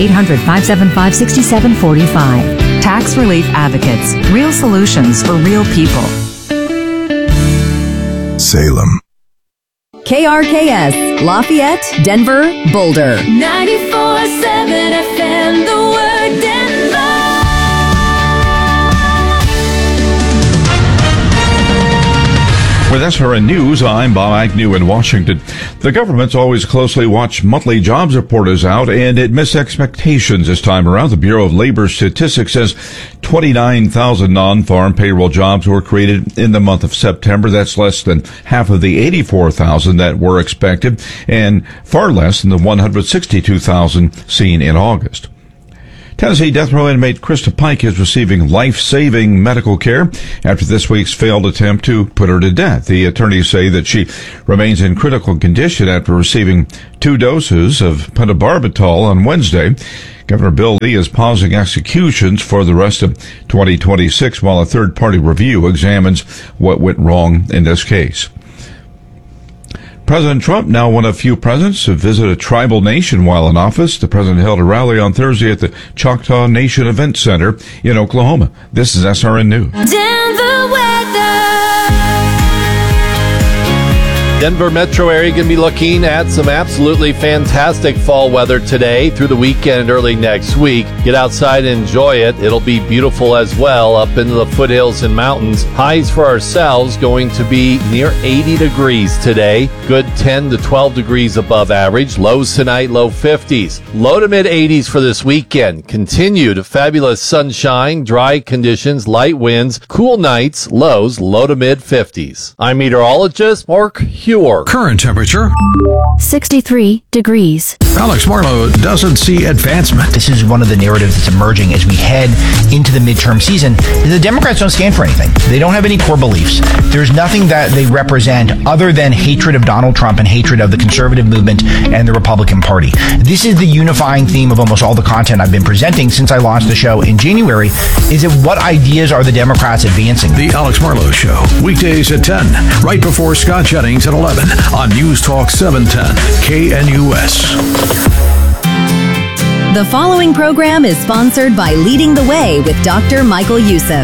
[SPEAKER 13] 800-575-6745.
[SPEAKER 12] Tax Relief Advocates. Real solutions for real people.
[SPEAKER 14] Salem.
[SPEAKER 6] KRKS, Lafayette, Denver, Boulder.
[SPEAKER 14] 94.7 FM, The Word, Denver.
[SPEAKER 4] With SRN News, I'm Bob Agnew in Washington. The government's always closely watched monthly jobs report is out, and it missed expectations this time around. The Bureau of Labor Statistics says 29,000 non-farm payroll jobs were created in the month of September. That's less than half of the 84,000 that were expected, and far less than the 162,000 seen in August. Tennessee death row inmate Krista Pike is receiving life-saving medical care after this week's failed attempt to put her to death. The attorneys say that she remains in critical condition after receiving 2 doses of pentobarbital on Wednesday. Governor Bill Lee is pausing executions for the rest of 2026 while a third-party review examines what went wrong in this case. President Trump, now one of few presidents to visit a tribal nation while in office. The president held a rally on Thursday at the Choctaw Nation Event Center in Oklahoma. This is SRN News.
[SPEAKER 14] Denver weather.
[SPEAKER 7] Denver metro area going to be looking at some absolutely fantastic fall weather today through the weekend and early next week. Get outside and enjoy it. It'll be beautiful as well up into the foothills and mountains. Highs for ourselves going to be near 80 degrees today. Good 10 to 12 degrees above average. Lows tonight, low 50s. Low to mid 80s for this weekend. Continued fabulous sunshine, dry conditions, light winds, cool nights, lows, low to mid 50s. I'm meteorologist Mark Huer.
[SPEAKER 3] Current temperature
[SPEAKER 6] 63 degrees.
[SPEAKER 3] Alex Marlowe doesn't see advancement.
[SPEAKER 15] This is one of the narratives that's emerging as we head into the midterm season. The Democrats don't stand for anything. They don't have any core beliefs. There's nothing that they represent other than hatred of Donald Trump and hatred of the conservative movement and the Republican Party. This is the unifying theme of almost all the content I've been presenting since I launched the show in January, is that what ideas are the Democrats advancing?
[SPEAKER 3] The Alex Marlowe Show, weekdays at 10, right before Scott Jennings at 11 on News Talk 710 KNUS.
[SPEAKER 6] The following program is sponsored by Leading the Way with Dr. Michael Youssef.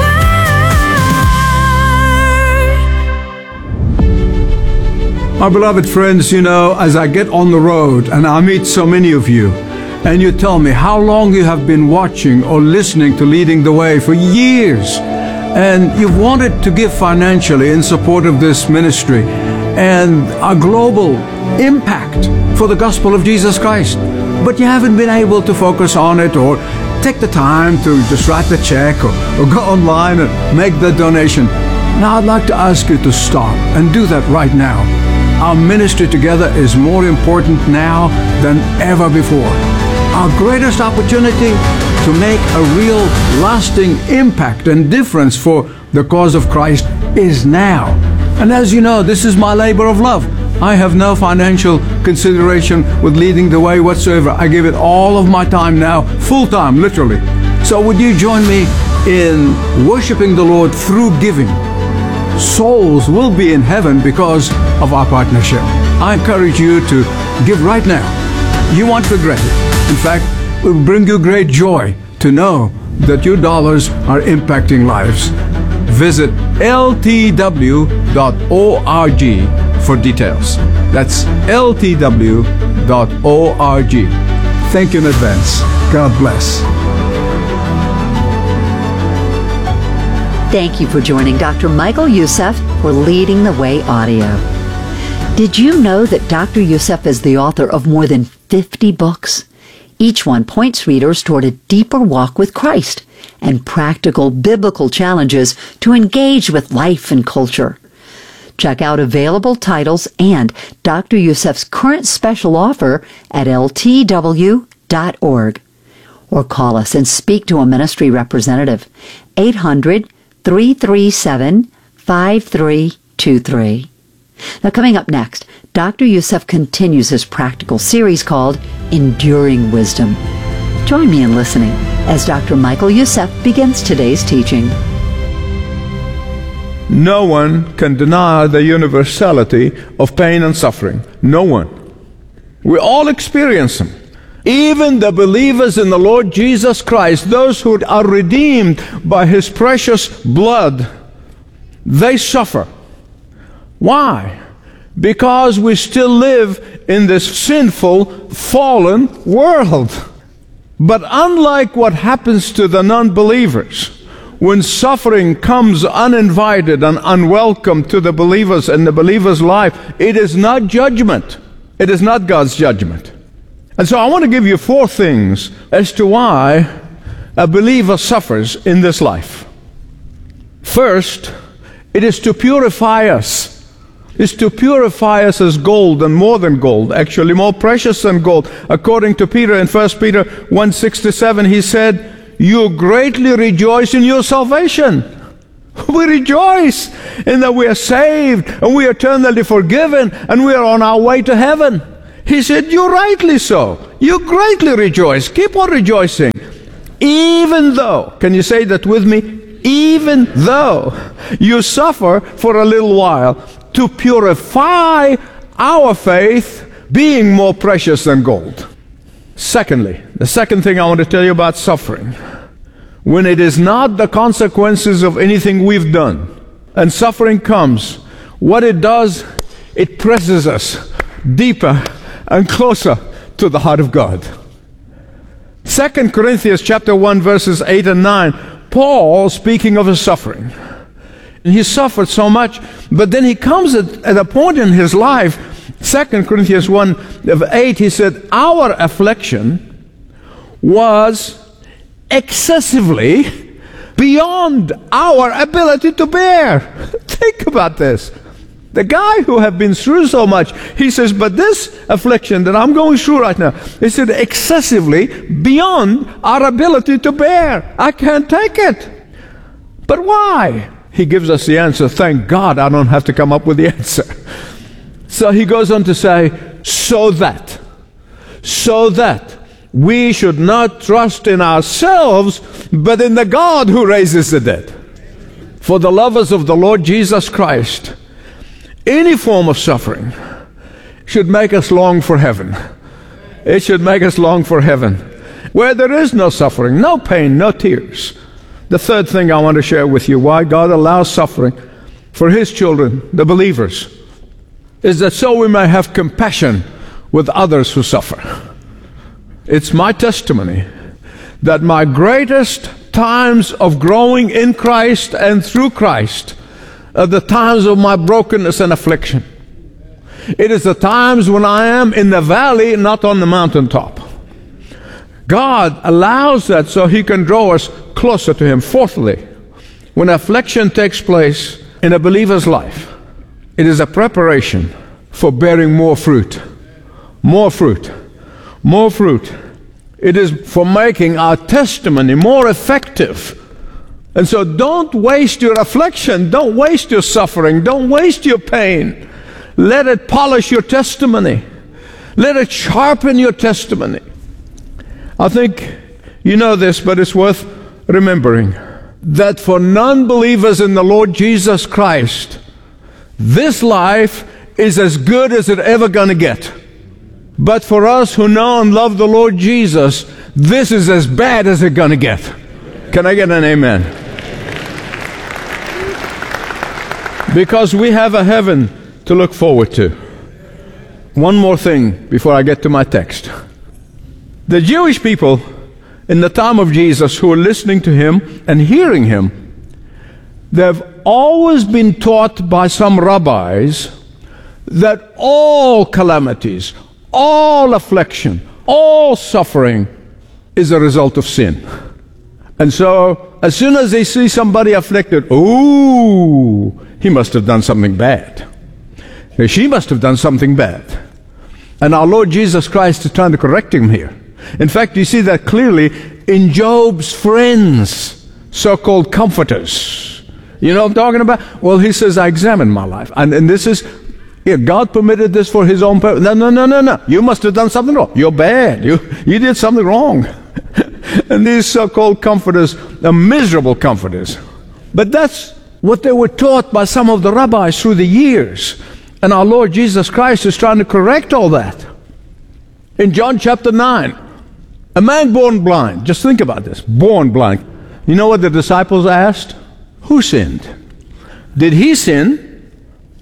[SPEAKER 16] My beloved friends, you know, as I get on the road and I meet so many of you, and you tell me how long you have been watching or listening to Leading the Way for years, and you've wanted to give financially in support of this ministry and a global impact for the gospel of Jesus Christ, but you haven't been able to focus on it or take the time to just write the check or go online and make the donation. Now I'd like to ask you to stop and do that right now. Our ministry together is more important now than ever before. Our greatest opportunity to make a real lasting impact and difference for the cause of Christ is now. And as you know, this is my labor of love. I have no financial consideration with Leading the Way whatsoever. I give it all of my time now, full time, literally. So would you join me in worshiping the Lord through giving? Souls will be in heaven because of our partnership. I encourage you to give right now. You won't regret it. In fact, it will bring you great joy to know that your dollars are impacting lives. Visit ltw.org for details. That's ltw.org. Thank you in advance. God bless.
[SPEAKER 17] Thank you for joining Dr. Michael Youssef for Leading the Way Audio. Did you know that Dr. Youssef is the author of more than 50 books? Each one points readers toward a deeper walk with Christ and practical biblical challenges to engage with life and culture. Check out available titles and Dr. Youssef's current special offer at ltw.org. Or call us and speak to a ministry representative. 800-337-5323. Now, coming up next, Dr. Youssef continues his practical series called Enduring Wisdom. Join me in listening as Dr. Michael Youssef begins today's teaching.
[SPEAKER 16] No one can deny the universality of pain and suffering. No one. We all experience them. Even the believers in the Lord Jesus Christ, those who are redeemed by His precious blood, they suffer. Why? because we still live in this sinful, fallen world. But unlike what happens to the non-believers, when suffering comes uninvited and unwelcome to the believers and the believer's life, it is not judgment. It is not God's judgment. And so I want to give you 4 things as to why a believer suffers in this life. First, it is to purify us. It's to purify us as gold, and more than gold, actually more precious than gold. According to Peter in 1 Peter 1:6-7, he said, "You greatly rejoice in your salvation." We rejoice in that we are saved and we are eternally forgiven and we are on our way to heaven. He said, "You rightly so. You greatly rejoice. Keep on rejoicing. Even though," can you say that with me? Even though you suffer for a little while, to purify our faith, being more precious than gold. Secondly, the second thing I want to tell you about suffering, when it is not the consequences of anything we've done, and suffering comes, what it does, it presses us deeper and closer to the heart of God. 2 Corinthians chapter 1 verses 8 and 9, Paul, speaking of his suffering, he suffered so much, but then he comes at a point in his life, 2 Corinthians 1:8, he said, "Our affliction was excessively beyond our ability to bear." Think about this. The guy who had been through so much, he says, but this affliction that I'm going through right now, he said, excessively beyond our ability to bear. I can't take it. But why? He gives us the answer. Thank God I don't have to come up with the answer. So he goes on to say, so that we should not trust in ourselves, but in the God who raises the dead. For the lovers of the Lord Jesus Christ, any form of suffering should make us long for heaven. It should make us long for heaven, where there is no suffering, no pain, no tears. The third thing I want to share with you, why God allows suffering for His children, the believers, is that so we may have compassion with others who suffer. It's my testimony that my greatest times of growing in Christ and through Christ are the times of my brokenness and affliction. It is the times when I am in the valley, not on the mountaintop. God allows that so He can draw us closer to Him. Fourthly, when affliction takes place in a believer's life, it is a preparation for bearing more fruit. More fruit. More fruit. It is for making our testimony more effective. And so don't waste your affliction. Don't waste your suffering. Don't waste your pain. Let it polish your testimony. Let it sharpen your testimony. I think you know this, but it's worth remembering that for non-believers in the Lord Jesus Christ, this life is as good as it's ever going to get. But for us who know and love the Lord Jesus, this is as bad as it's going to get. Can I get an amen? Because we have a heaven to look forward to. One more thing before I get to my text. The Jewish people in the time of Jesus who were listening to Him and hearing Him, they've always been taught by some rabbis that all calamities, all affliction, all suffering is a result of sin. And so, as soon as they see somebody afflicted, ooh, he must have done something bad. She must have done something bad. And our Lord Jesus Christ is trying to correct him here. In fact, you see that clearly in Job's friends, so-called comforters. You know what I'm talking about? Well, he says, I examined my life. And this is, God permitted this for His own purpose. No. You must have done something wrong. You're bad. You did something wrong. And these so-called comforters are miserable comforters. But that's what they were taught by some of the rabbis through the years. And our Lord Jesus Christ is trying to correct all that. In John chapter 9, a man born blind, just think about this, born blind. You know what the disciples asked? Who sinned? Did he sin,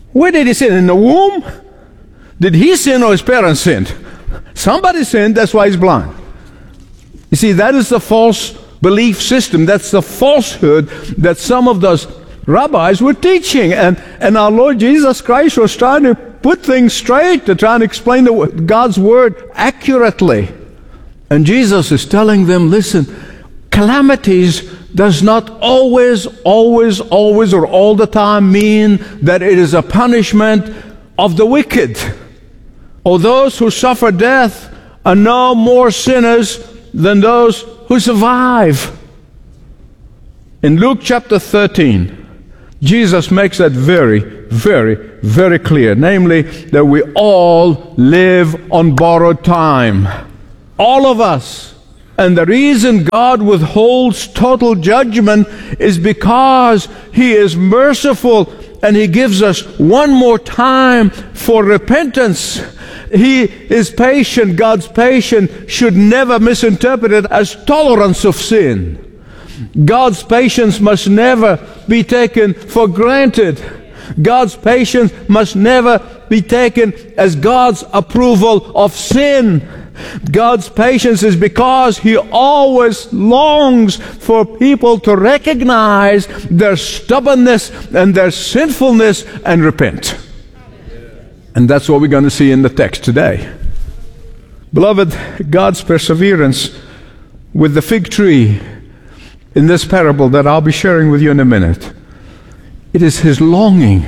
[SPEAKER 16] Where did he sin? In the womb? Did he sin or his parents sinned? Somebody sinned, that's why he's blind. You see, that is the false belief system. That's the falsehood that some of those rabbis were teaching. And our Lord Jesus Christ was trying to put things straight, to try and explain God's Word accurately. And Jesus is telling them, listen, calamities does not always, or all the time mean that it is a punishment of the wicked. Or those who suffer death are no more sinners than those who survive. In Luke chapter 13, Jesus makes that very, very, very clear. Namely, that we all live on borrowed time. All of us. And the reason God withholds total judgment is because He is merciful and He gives us one more time for repentance. He is patient. God's patience should never misinterpret it as tolerance of sin. God's patience must never be taken for granted. God's patience must never be taken as God's approval of sin. God's patience is because He always longs for people to recognize their stubbornness and their sinfulness and repent. And that's what we're going to see in the text today. Beloved, God's perseverance with the fig tree in this parable that I'll be sharing with you in a minute, it is His longing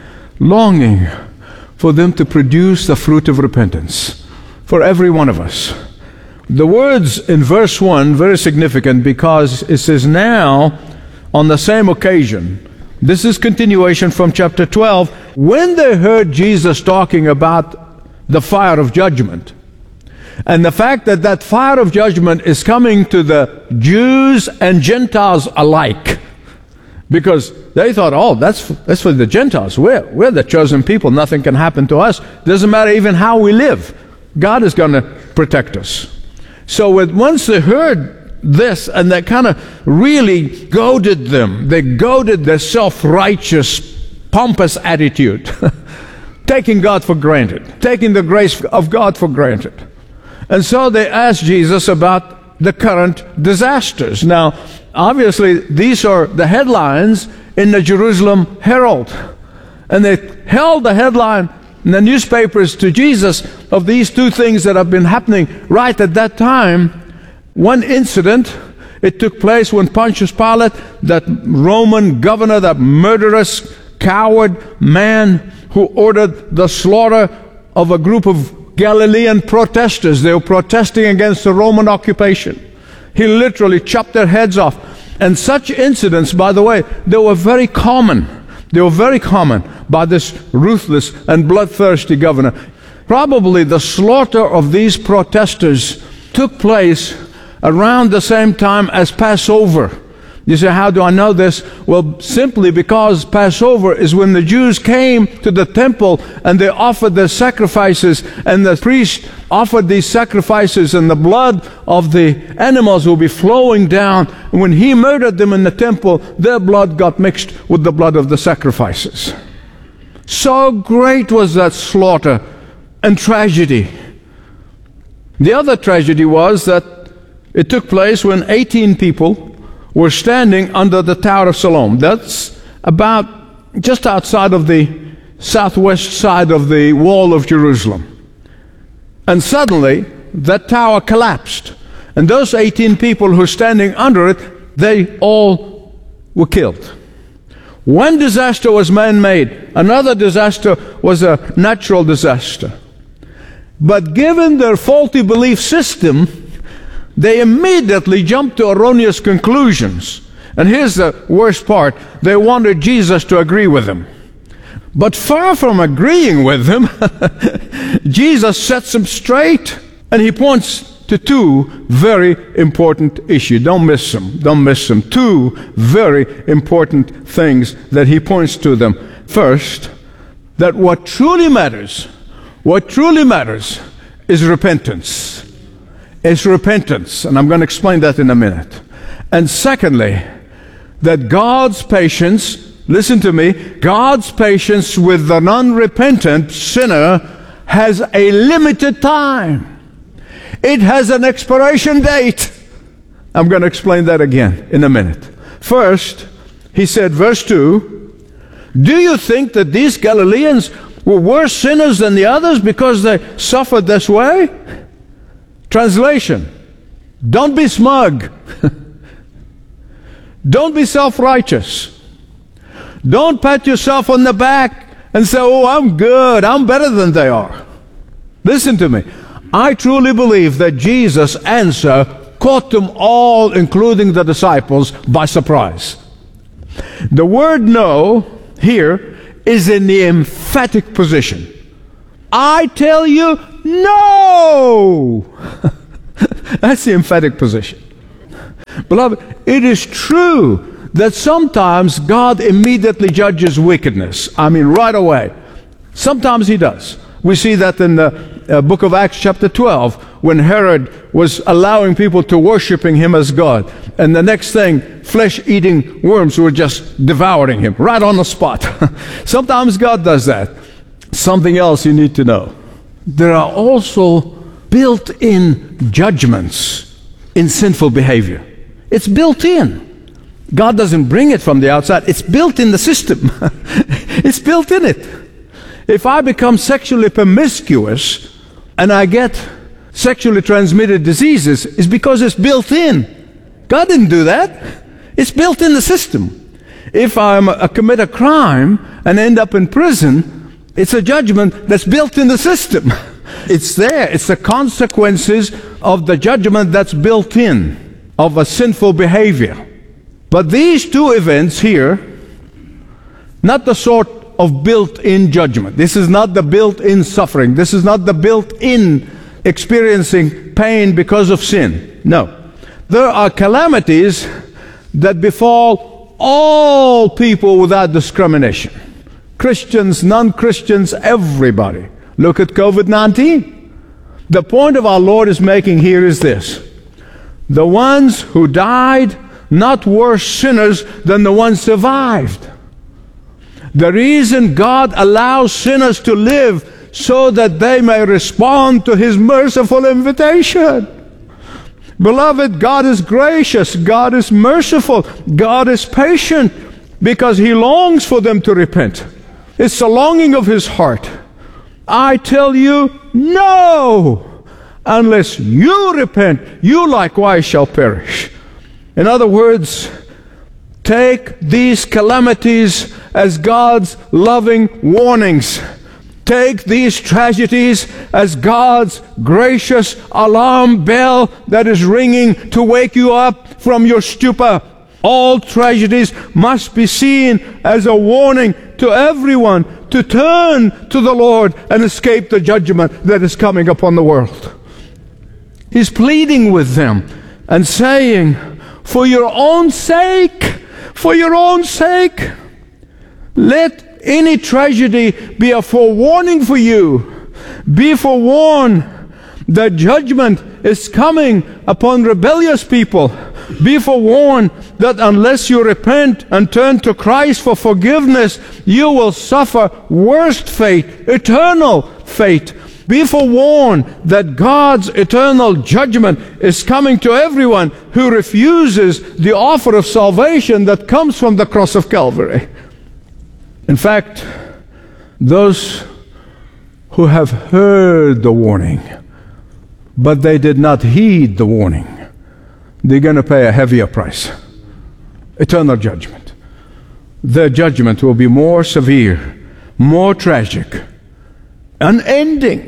[SPEAKER 16] for them to produce the fruit of repentance for every one of us. The words in verse 1, very significant because it says, now, on the same occasion. This is continuation from chapter 12. When they heard Jesus talking about the fire of judgment, and the fact that that fire of judgment is coming to the Jews and Gentiles alike, because they thought, oh, that's for the Gentiles. We're the chosen people. Nothing can happen to us. Doesn't matter even how we live. God is going to protect us. So once they heard this, and that kind of really goaded them. They goaded their self-righteous, pompous attitude, taking God for granted, taking the grace of God for granted. And so they asked Jesus about the current disasters. Now, obviously, these are the headlines in the Jerusalem Herald. And they held the headline in the newspapers to Jesus of these two things that have been happening right at that time. One incident, it took place when Pontius Pilate, that Roman governor, that murderous, coward man who ordered the slaughter of a group of Galilean protesters. They were protesting against the Roman occupation. He literally chopped their heads off. And such incidents, by the way, they were very common. They were very common by this ruthless and bloodthirsty governor. Probably the slaughter of these protesters took place around the same time as Passover. You say, how do I know this? Well, simply because Passover is when the Jews came to the temple and they offered their sacrifices, and the priest offered these sacrifices, and the blood of the animals will be flowing down. And when he murdered them in the temple, their blood got mixed with the blood of the sacrifices. So great was that slaughter and tragedy. The other tragedy was that it took place when 18 people were standing under the Tower of Siloam. That's about just outside of the southwest side of the wall of Jerusalem. And suddenly, that tower collapsed. And those 18 people who were standing under it, they all were killed. One disaster was man-made. Another disaster was a natural disaster. But given their faulty belief system, they immediately jumped to erroneous conclusions. And here's the worst part. They wanted Jesus to agree with them. But far from agreeing with them, Jesus sets them straight. And He points to two very important issues. Don't miss them. Don't miss them. Two very important things that He points to them. First, that what truly matters is repentance. It's repentance, and I'm going to explain that in a minute. And secondly, that God's patience listen to me, God's patience with the unrepentant sinner has a limited time. It has an expiration date. I'm going to explain that again in a minute. First, he said, verse 2, do you think that these Galileans were worse sinners than the others because they suffered this way? Translation, don't be smug. Don't be self-righteous. Don't pat yourself on the back and say, oh, I'm good, I'm better than they are. Listen to me. I truly believe that Jesus' answer caught them all, including the disciples, by surprise. The word no here is in the emphatic position. I tell you, no! That's the emphatic position. Beloved, it is true that sometimes God immediately judges wickedness. I mean, right away. Sometimes he does. We see that in the book of Acts chapter 12, when Herod was allowing people to worshiping him as God. And the next thing, flesh-eating worms were just devouring him right on the spot. Sometimes God does that. Something else you need to know. There are also built-in judgments in sinful behavior. It's built in. God doesn't bring it from the outside. It's built in the system. It's built in it. If I become sexually promiscuous and I get sexually transmitted diseases, it's because it's built in. God didn't do that. It's built in the system. If I commit a crime and end up in prison, it's a judgment that's built in the system. It's there. It's the consequences of the judgment that's built in of a sinful behavior. But these two events here, not the sort of built-in judgment. This is not the built-in suffering. This is not the built-in experiencing pain because of sin. No. There are calamities that befall all people without discrimination. Christians, non-Christians, everybody. Look at COVID-19. The point of our Lord is making here is this. The ones who died, not worse sinners than the ones survived. The reason God allows sinners to live so that they may respond to His merciful invitation. Beloved, God is gracious, God is merciful, God is patient because He longs for them to repent. It's the longing of His heart. I tell you, no! Unless you repent, you likewise shall perish. In other words, take these calamities as God's loving warnings. Take these tragedies as God's gracious alarm bell that is ringing to wake you up from your stupor. All tragedies must be seen as a warning to everyone to turn to the Lord and escape the judgment that is coming upon the world. He's pleading with them and saying, for your own sake, let any tragedy be a forewarning for you. Be forewarned that judgment is coming upon rebellious people. Be forewarned that unless you repent and turn to Christ for forgiveness, you will suffer worst fate, eternal fate. Be forewarned that God's eternal judgment is coming to everyone who refuses the offer of salvation that comes from the cross of Calvary. In fact, those who have heard the warning, but they did not heed the warning, they're going to pay a heavier price. Eternal judgment. Their judgment will be more severe, more tragic, unending.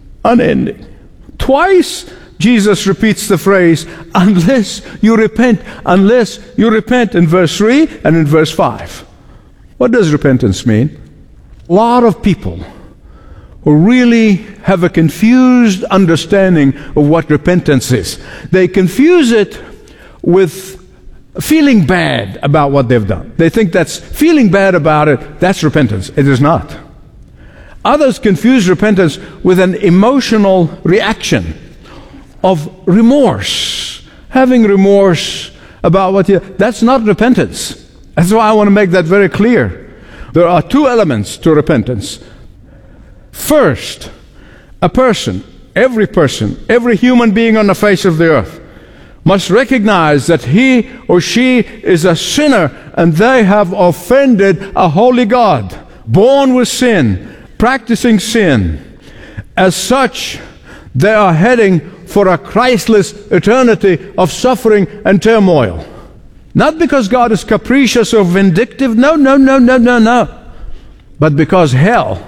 [SPEAKER 16] Twice Jesus repeats the phrase, unless you repent in verse 3 and in verse 5. What does repentance mean? A lot of people who really have a confused understanding of what repentance is. They confuse it with feeling bad about what they've done. They think that's feeling bad about it, that's repentance. It is not. Others confuse repentance with an emotional reaction of remorse. Having remorse about what that's not repentance. That's why I want to make that very clear. There are two elements to repentance. First, a person, every human being on the face of the earth must recognize that he or she is a sinner and they have offended a holy God, born with sin, practicing sin. As such, they are heading for a Christless eternity of suffering and turmoil. Not because God is capricious or vindictive, no. But because hell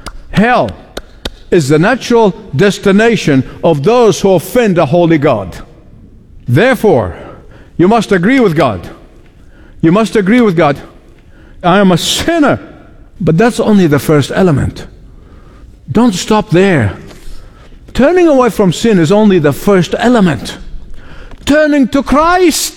[SPEAKER 16] is the natural destination of those who offend a holy God. Therefore, you must agree with God. You must agree with God. I am a sinner. But that's only the first element. Don't stop there. Turning away from sin is only the first element. Turning to Christ